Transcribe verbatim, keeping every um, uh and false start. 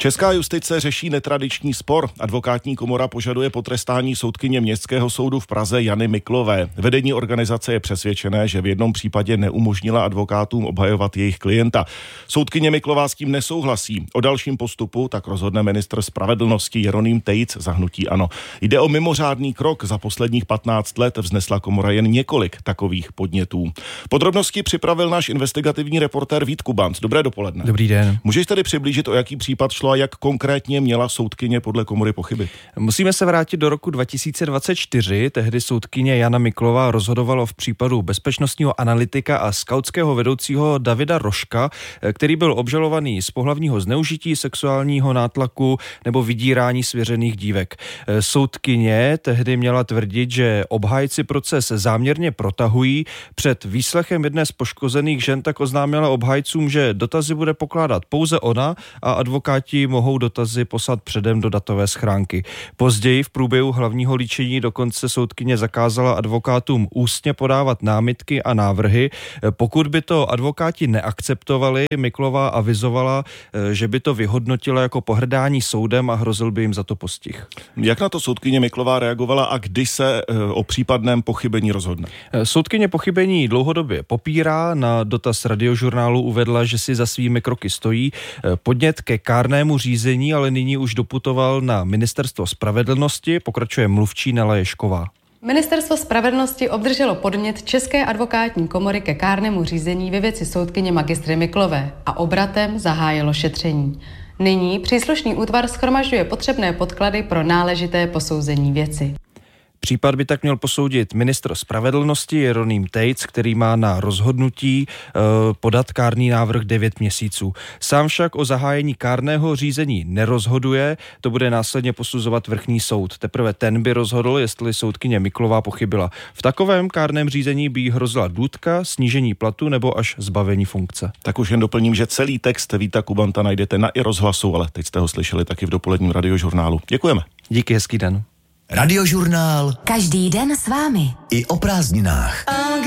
Česká justice řeší netradiční spor. Advokátní komora požaduje potrestání soudkyně Městského soudu v Praze Jany Miklové. Vedení organizace je přesvědčené, že v jednom případě neumožnila advokátům obhajovat jejich klienta. Soudkyně Miklová s tím nesouhlasí. O dalším postupu tak rozhodne ministr spravedlnosti Jeroným Tejc za hnutí ANO. Jde o mimořádný krok. Za posledních patnáct let vznesla komora jen několik takových podnětů. Podrobnosti připravil náš investigativní reportér Vít Kubanc. Dobré dopoledne. Dobrý den. Můžeš tedy přiblížit, o jaký případ šlo a jak konkrétně měla soudkyně podle komory pochybit? Musíme se vrátit do roku dva tisíce dvacet čtyři. Tehdy soudkyně Jana Miklová rozhodovala v případu bezpečnostního analytika a skautského vedoucího Davida Rožka, který byl obžalovaný z pohlavního zneužití, sexuálního nátlaku nebo vydírání svěřených dívek. Soudkyně tehdy měla tvrdit, že obhájci proces záměrně protahují. Před výslechem jedné z poškozených žen tak oznámila obhájcům, že dotazy bude pokládat pouze ona a advokáti mohou dotazy poslat předem do datové schránky. Později v průběhu hlavního líčení dokonce soudkyně zakázala advokátům ústně podávat námitky a návrhy. Pokud by to advokáti neakceptovali, Miklová avizovala, že by to vyhodnotila jako pohrdání soudem a hrozil by jim za to postih. Jak na to soudkyně Miklová reagovala a kdy se o případném pochybení rozhodne? Soudkyně pochybení dlouhodobě popírá. Na dotaz Radiožurnálu uvedla, že si za svými kroky stojí. Podnět ke kárnému řízení ale nyní už doputoval na Ministerstvo spravedlnosti, pokračuje mluvčí Nela Ježková. Ministerstvo spravedlnosti obdrželo podnět České advokátní komory ke kárnému řízení ve věci soudkyně magistry Miklové a obratem zahájilo šetření. Nyní příslušný útvar shromažďuje potřebné podklady pro náležité posouzení věci. Případ by tak měl posoudit ministr spravedlnosti Jeroným Tejc, který má na rozhodnutí e, podat kárný návrh devět měsíců. Sám však o zahájení kárného řízení nerozhoduje, to bude následně posuzovat vrchní soud. Teprve ten by rozhodl, jestli soudkyně Miklová pochybila. V takovém kárném řízení by jí hrozila důtka, snížení platu nebo až zbavení funkce. Tak už jen doplním, že celý text Víta Kubanta najdete na i rozhlasu, ale teď jste ho slyšeli taky v dopoledním Radiožurnálu. Děkujeme. Díky, hezký den. Radiožurnál. Každý den s vámi. I o prázdninách.